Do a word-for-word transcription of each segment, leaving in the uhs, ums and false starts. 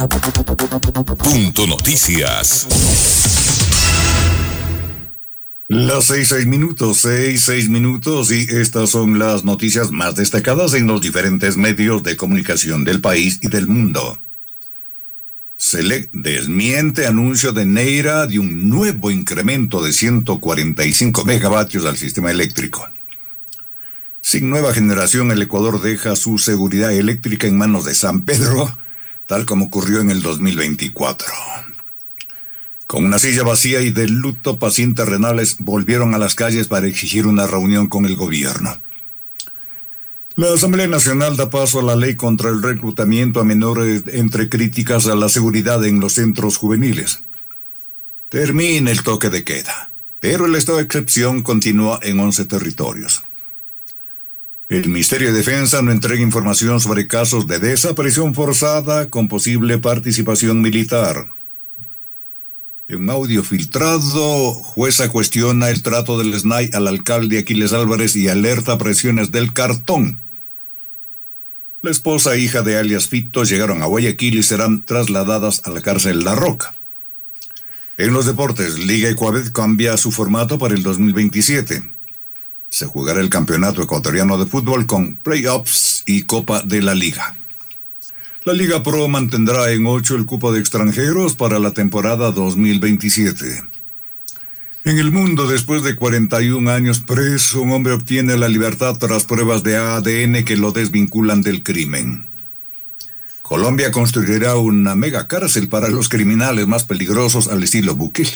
Punto Noticias. Las seis, seis minutos, seis, seis minutos y estas son las noticias más destacadas en los diferentes medios de comunicación del país y del mundo. Selec desmiente anuncio de Neira de un nuevo incremento de ciento cuarenta y cinco megavatios al sistema eléctrico. Sin nueva generación, el Ecuador deja su seguridad eléctrica en manos de San Pedro, tal como ocurrió en el dos mil veinticuatro. Con una silla vacía y de luto, pacientes renales volvieron a las calles para exigir una reunión con el gobierno. La Asamblea Nacional da paso a la ley contra el reclutamiento a menores entre críticas a la seguridad en los centros juveniles. Termina el toque de queda, pero el estado de excepción continúa en once territorios. El Ministerio de Defensa no entrega información sobre casos de desaparición forzada con posible participación militar. En un audio filtrado, jueza cuestiona el trato del S N A I al alcalde Aquiles Álvarez y alerta presiones del cartón. La esposa e hija de alias Fito llegaron a Guayaquil y serán trasladadas a la cárcel La Roca. En los deportes, Liga Ecuavet cambia su formato para el dos mil veintisiete. Se jugará el Campeonato Ecuatoriano de Fútbol con playoffs y Copa de la Liga. La Liga Pro mantendrá en ocho el cupo de extranjeros para la temporada dos mil veintisiete. En el mundo, después de cuarenta y un años preso, un hombre obtiene la libertad tras pruebas de A D N que lo desvinculan del crimen. Colombia construirá una mega cárcel para los criminales más peligrosos al estilo Bukele.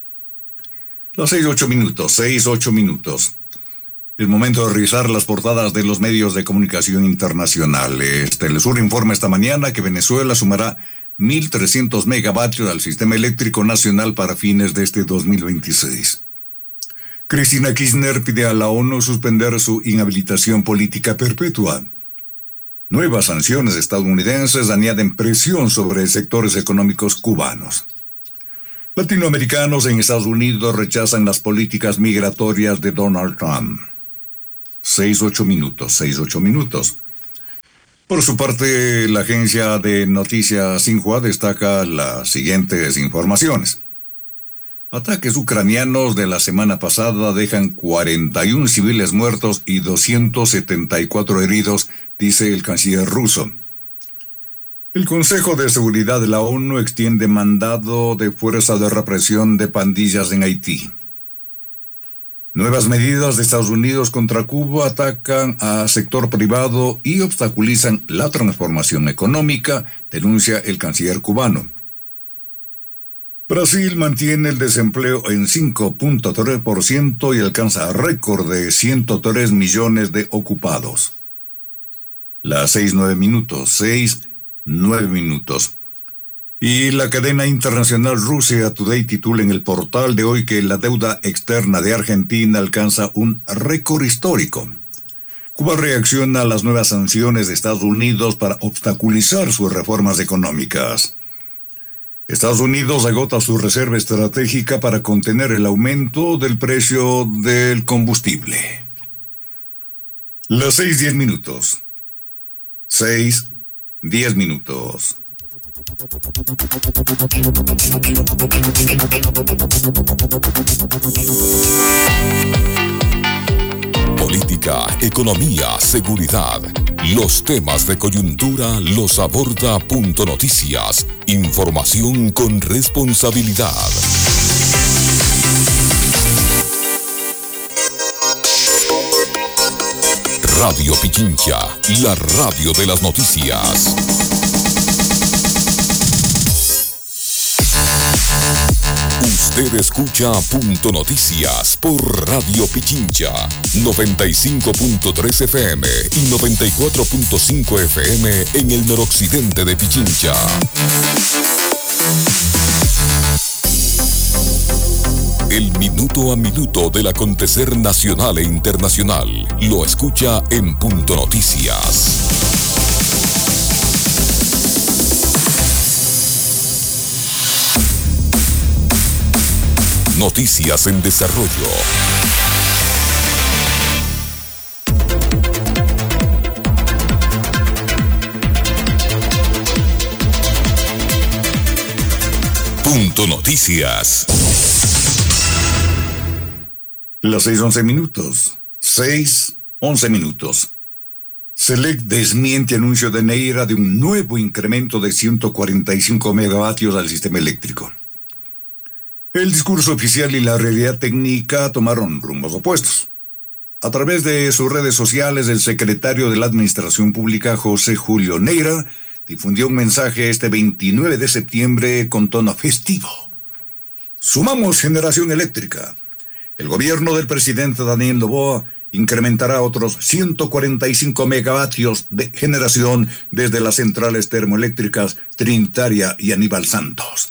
Las seis, ocho minutos, seis, ocho minutos. Es momento de revisar las portadas de los medios de comunicación internacionales. Telesur informa esta mañana que Venezuela sumará mil trescientos megavatios al sistema eléctrico nacional para fines de este dos mil veintiséis. Cristina Kirchner pide a la ONU suspender su inhabilitación política perpetua. Nuevas sanciones estadounidenses añaden presión sobre sectores económicos cubanos. Latinoamericanos en Estados Unidos rechazan las políticas migratorias de Donald Trump. Seis, ocho minutos, seis, ocho minutos. Por su parte, la agencia de noticias Xinhua destaca las siguientes informaciones. Ataques ucranianos de la semana pasada dejan cuarenta y un civiles muertos y doscientos setenta y cuatro heridos, dice el canciller ruso. El Consejo de Seguridad de la ONU extiende mandado de fuerza de represión de pandillas en Haití. Nuevas medidas de Estados Unidos contra Cuba atacan a sector privado y obstaculizan la transformación económica, denuncia el canciller cubano. Brasil mantiene el desempleo en cinco punto tres por ciento y alcanza récord de ciento tres millones de ocupados. Las seis, nueve minutos, seis, nueve minutos. Y la cadena internacional Russia Today titula en el portal de hoy que la deuda externa de Argentina alcanza un récord histórico. Cuba reacciona a las nuevas sanciones de Estados Unidos para obstaculizar sus reformas económicas. Estados Unidos agota su reserva estratégica para contener el aumento del precio del combustible. Las seis, diez minutos. Seis, diez minutos. Política, economía, seguridad. Los temas de coyuntura los aborda Punto Noticias. Información con responsabilidad. Radio Pichincha, la radio de las noticias. Usted escucha Punto Noticias por Radio Pichincha, noventa y cinco punto tres F M y noventa y cuatro punto cinco F M en el noroccidente de Pichincha. El minuto a minuto del acontecer nacional e internacional lo escucha en Punto Noticias. Noticias en desarrollo. Punto Noticias. Las seis once minutos. Seis once minutos. Selec desmiente anuncio de Neira de un nuevo incremento de ciento cuarenta y cinco megavatios al sistema eléctrico. El discurso oficial y la realidad técnica tomaron rumbos opuestos. A través de sus redes sociales, el secretario de la Administración Pública, José Julio Neira, difundió un mensaje este veintinueve de septiembre con tono festivo. Sumamos generación eléctrica. El gobierno del presidente Daniel Noboa incrementará otros ciento cuarenta y cinco megavatios de generación desde las centrales termoeléctricas Trinitaria y Aníbal Santos.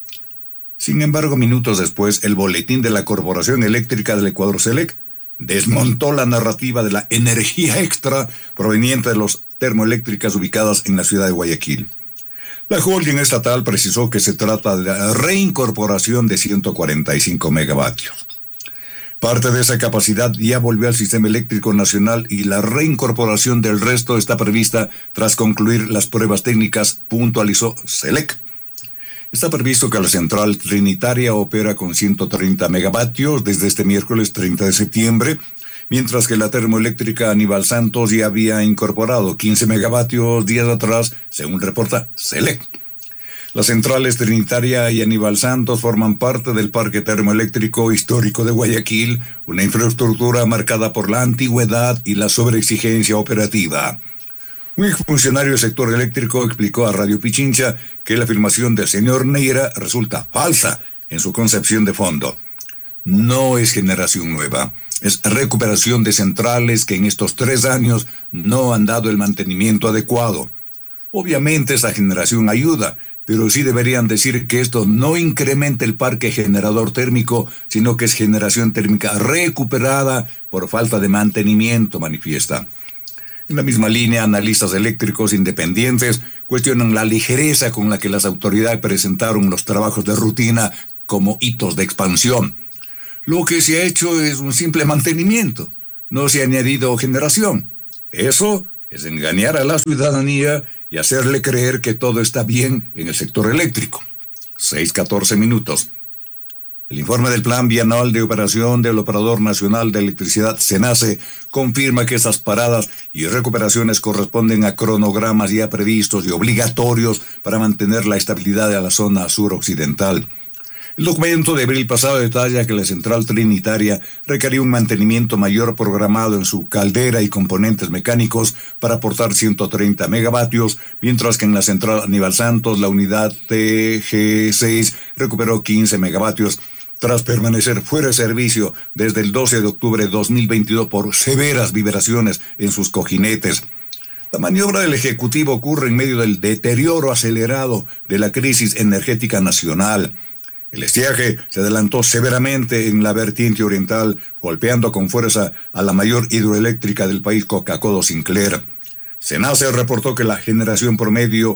Sin embargo, minutos después, el boletín de la Corporación Eléctrica del Ecuador, Selec, desmontó la narrativa de la energía extra proveniente de las termoeléctricas ubicadas en la ciudad de Guayaquil. La holding estatal precisó que se trata de la reincorporación de ciento cuarenta y cinco megavatios. Parte de esa capacidad ya volvió al sistema eléctrico nacional y la reincorporación del resto está prevista tras concluir las pruebas técnicas, puntualizó Selec. Está previsto que la central trinitaria opera con ciento treinta megavatios desde este miércoles treinta de septiembre, mientras que la termoeléctrica Aníbal Santos ya había incorporado quince megavatios días atrás, según reporta Selec. Las centrales Trinitaria y Aníbal Santos forman parte del Parque Termoeléctrico Histórico de Guayaquil, una infraestructura marcada por la antigüedad y la sobreexigencia operativa. Un exfuncionario del sector eléctrico explicó a Radio Pichincha que la afirmación del señor Neira resulta falsa en su concepción de fondo. No es generación nueva, es recuperación de centrales que en estos tres años no han dado el mantenimiento adecuado. Obviamente esa generación ayuda, pero sí deberían decir que esto no incrementa el parque generador térmico, sino que es generación térmica recuperada por falta de mantenimiento, manifiesta. En la misma línea, analistas eléctricos independientes cuestionan la ligereza con la que las autoridades presentaron los trabajos de rutina como hitos de expansión. Lo que se ha hecho es un simple mantenimiento, no se ha añadido generación. Eso es engañar a la ciudadanía y hacerle creer que todo está bien en el sector eléctrico. seis catorce minutos. El informe del Plan Bianual de Operación del Operador Nacional de Electricidad, SENACE, confirma que esas paradas y recuperaciones corresponden a cronogramas ya previstos y obligatorios para mantener la estabilidad de la zona suroccidental. El documento de abril pasado detalla que la central trinitaria requería un mantenimiento mayor programado en su caldera y componentes mecánicos para aportar ciento treinta megavatios, mientras que en la central Aníbal Santos la unidad T G seis recuperó quince megavatios, tras permanecer fuera de servicio desde el doce de octubre de dos mil veintidós por severas vibraciones en sus cojinetes. La maniobra del Ejecutivo ocurre en medio del deterioro acelerado de la crisis energética nacional. El estiaje se adelantó severamente en la vertiente oriental, golpeando con fuerza a la mayor hidroeléctrica del país, Coca-Codo Sinclair. SENACE reportó que la generación promedio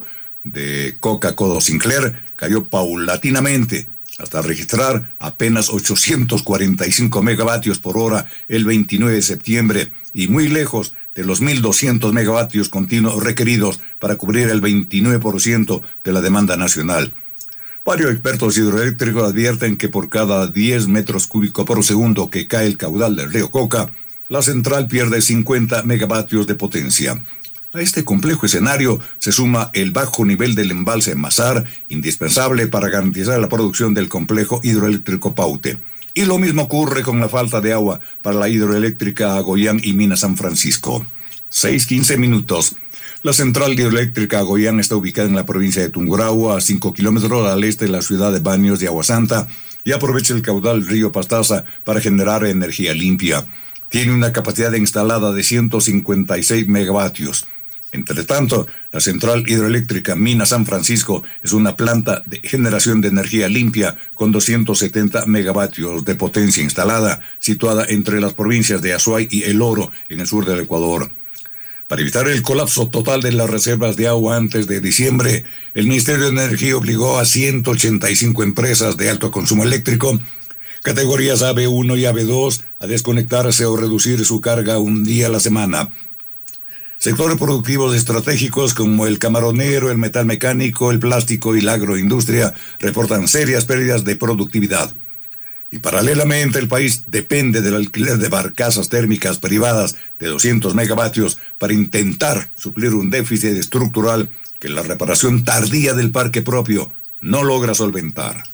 de Coca-Codo Sinclair cayó paulatinamente, hasta registrar apenas ochocientos cuarenta y cinco megavatios por hora el veintinueve de septiembre, y muy lejos de los mil doscientos megavatios continuos requeridos para cubrir el veintinueve por ciento de la demanda nacional. Varios expertos hidroeléctricos advierten que por cada diez metros cúbicos por segundo que cae el caudal del río Coca, la central pierde cincuenta megavatios de potencia. A este complejo escenario se suma el bajo nivel del embalse Mazar, indispensable para garantizar la producción del complejo hidroeléctrico Paute. Y lo mismo ocurre con la falta de agua para la hidroeléctrica Agoyán y Mina San Francisco. seis quince minutos. La central hidroeléctrica Agoyán está ubicada en la provincia de Tungurahua, a cinco kilómetros al este de la ciudad de Baños de Aguasanta, y aprovecha el caudal del río Pastaza para generar energía limpia. Tiene una capacidad instalada de ciento cincuenta y seis megavatios. Entre tanto, la central hidroeléctrica Mina San Francisco es una planta de generación de energía limpia con doscientos setenta megavatios de potencia instalada, situada entre las provincias de Azuay y El Oro, en el sur del Ecuador. Para evitar el colapso total de las reservas de agua antes de diciembre, el Ministerio de Energía obligó a ciento ochenta y cinco empresas de alto consumo eléctrico, categorías A B uno y A B dos, a desconectarse o reducir su carga un día a la semana. Sectores productivos estratégicos como el camaronero, el metal mecánico, el plástico y la agroindustria reportan serias pérdidas de productividad. Y paralelamente el país depende del alquiler de barcazas térmicas privadas de doscientos megavatios para intentar suplir un déficit estructural que la reparación tardía del parque propio no logra solventar.